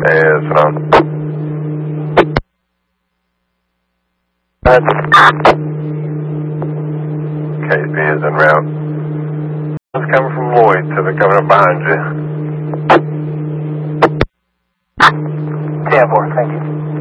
It's on. KP is en route. It's coming from Lloyd, so they're coming up behind you. 10-4, thank you.